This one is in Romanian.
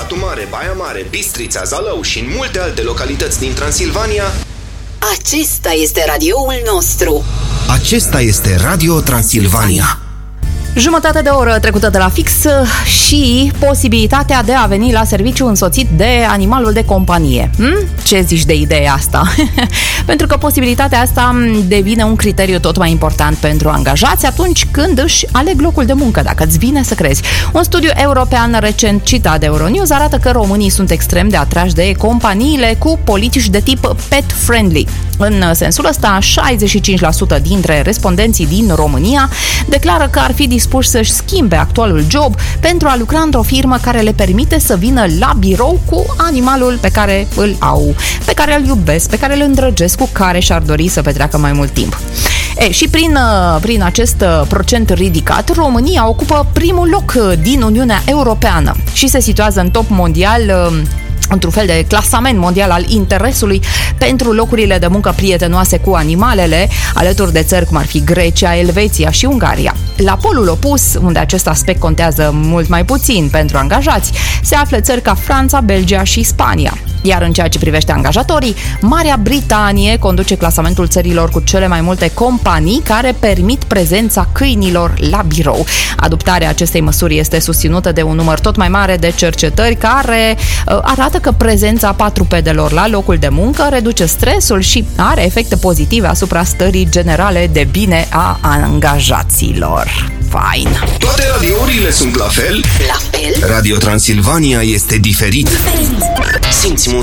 Satu Mare, Baia Mare, Bistrița, Zalău și în multe alte localități din Transilvania, acesta este radioul nostru. acesta este Radio Transilvania. Jumătate de oră trecută de la fix și posibilitatea de a veni la serviciu însoțit de animalul de companie. Ce zici de ideea asta? Pentru că posibilitatea asta devine un criteriu tot mai important pentru angajați atunci când își aleg locul de muncă, dacă îți vine să crezi. Un studiu european recent citat de Euronews arată că românii sunt extrem de atrași de companiile cu politici de tip pet-friendly. În sensul ăsta, 65% dintre respondenții din România declară că ar fi dispuși să-și schimbe actualul job pentru a lucra într-o firmă care le permite să vină la birou cu animalul pe care îl au, pe care îl iubesc, pe care îl îndrăgesc, cu care și-ar dori să petreacă mai mult timp. Și prin acest procent ridicat, România ocupă primul loc din Uniunea Europeană și se situează în top mondial, într-un fel de clasament mondial al interesului pentru locurile de muncă prietenoase cu animalele, alături de țări cum ar fi Grecia, Elveția și Ungaria. La polul opus, unde acest aspect contează mult mai puțin pentru angajați, se află țări ca Franța, Belgia și Spania. Iar în ceea ce privește angajatorii, Marea Britanie conduce clasamentul țărilor cu cele mai multe companii care permit prezența câinilor la birou. Adoptarea acestei măsuri este susținută de un număr tot mai mare de cercetări care arată că prezența patrupedilor la locul de muncă reduce stresul și are efecte pozitive asupra stării generale de bine a angajaților. Fain! Toate radiourile sunt la fel? La fel? Radio Transilvania este diferit. Simți